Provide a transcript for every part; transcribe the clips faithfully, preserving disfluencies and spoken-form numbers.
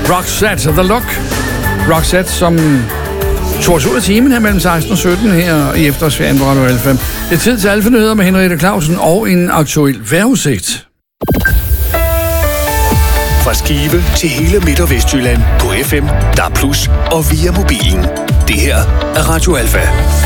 Roxette The Look. Roxette, som tog os ud af timen her mellem seksten og sytten her i efterårsferien på Radio Alfa. Det er tid til Alfa-nyheder med Henriette Clausen og en aktuel vejrudsigt. Fra Skive til hele Midt- og Vestjylland på F M, D A B plus og via mobilen. Det her er Radio Alfa.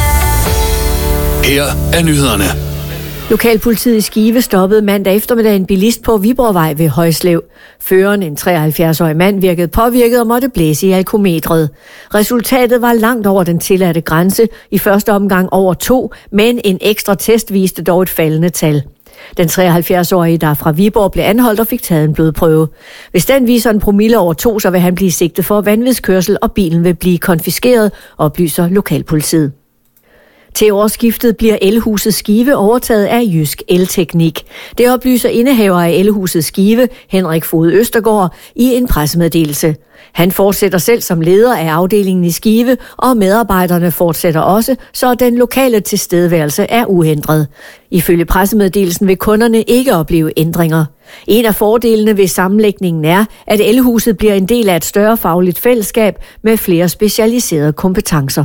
Her er nyhederne. Lokalpolitiet i Skive stoppede mandag eftermiddag en bilist på Viborgvej ved Højslev. Føreren, en treoghalvfjerds-årig mand, virkede påvirket og måtte blæse i alkometret. Resultatet var langt over den tilladte grænse, i første omgang over to, men en ekstra test viste dog et faldende tal. Den treoghalvfjerds-årige, der fra Viborg, blev anholdt og fik taget en blodprøve. Hvis den viser en promille over to, så vil han blive sigtet for vanvidskørsel, og bilen vil blive konfiskeret, oplyser lokalpolitiet. Til årsskiftet bliver Elhuset Skive overtaget af Jysk Elteknik. Det oplyser indehaver af Elhuset Skive, Henrik Fod Østergaard, i en pressemeddelelse. Han fortsætter selv som leder af afdelingen i Skive, og medarbejderne fortsætter også, så den lokale tilstedeværelse er uhindret. Ifølge pressemeddelelsen vil kunderne ikke opleve ændringer. En af fordelene ved sammenlægningen er, at Elhuset bliver en del af et større fagligt fællesskab med flere specialiserede kompetencer.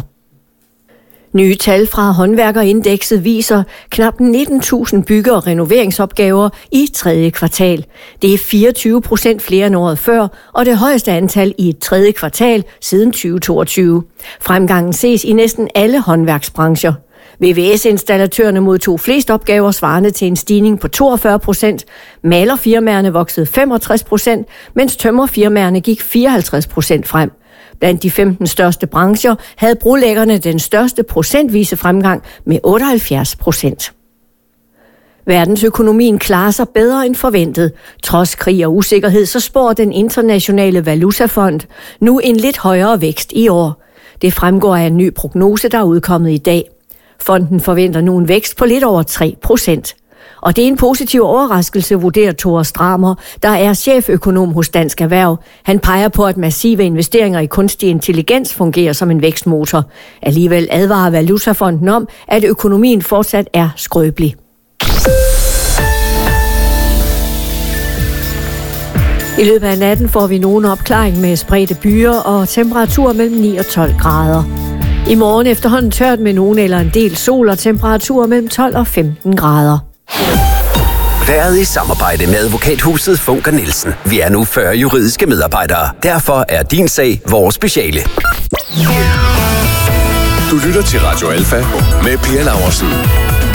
Nye tal fra håndværkerindekset viser knap nitten tusind bygge- og renoveringsopgaver i tredje kvartal. Det er fireogtyve procent flere end året før, og det højeste antal i et tredje kvartal siden tyve toogtyve. Fremgangen ses i næsten alle håndværksbrancher. V V S-installatørerne modtog flest opgaver svarende til en stigning på toogfyrre procent. Malerfirmaerne voksede femogtres procent, mens tømrerfirmaerne gik fireoghalvtreds procent frem. Blandt de femten største brancher havde brolæggerne den største procentvise fremgang med otteoghalvfjerds procent. Verdensøkonomien klarer sig bedre end forventet. Trods krig og usikkerhed, så spår den internationale valutafond nu en lidt højere vækst i år. Det fremgår af en ny prognose, der er udkommet i dag. Fonden forventer nu en vækst på lidt over tre procent. Og det er en positiv overraskelse, vurderer Thor Stramer, der er cheføkonom hos Dansk Erhverv. Han peger på, at massive investeringer i kunstig intelligens fungerer som en vækstmotor. Alligevel advarer Valutafonden om, at økonomien fortsat er skrøbelig. I løbet af natten får vi nogen opklaring med spredte byer og temperaturer mellem ni og tolv grader. I morgen efterhånden tørt med nogen eller en del sol og temperaturer mellem tolv og femten grader. Været i samarbejde med advokathuset Funker Nielsen. Vi er nu fyrre juridiske medarbejdere. Derfor er din sag vores speciale. Du lytter til Radio Alfa med Per Laursen.